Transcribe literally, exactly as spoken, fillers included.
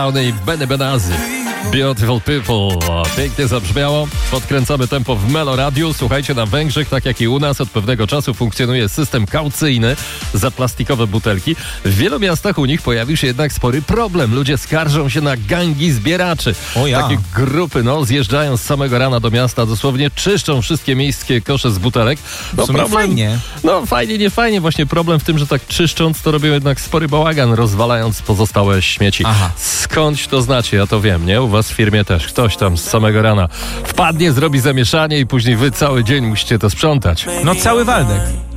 i Benny Benassi. Beautiful People. Pięknie zabrzmiało. Podkręcamy tempo w Melo Radiu. Słuchajcie, na Węgrzech, tak jak i u nas, od pewnego czasu funkcjonuje system kaucyjny za plastikowe butelki. W wielu miastach u nich pojawił się jednak spory problem. Ludzie skarżą się na gangi zbieraczy. O ja. Takie grupy, no, zjeżdżają z samego rana do miasta, dosłownie czyszczą wszystkie miejskie kosze z butelek. No, w sumie problem, fajnie. No fajnie, nie fajnie. Właśnie problem w tym, że tak czyszcząc, to robią jednak spory bałagan, rozwalając pozostałe śmieci. Aha. Skądś to znacie, ja to wiem, nie? U was w firmie też ktoś tam z samego rana wpadnie, zrobi zamieszanie i później wy cały dzień musicie to sprzątać. No cały Waldek.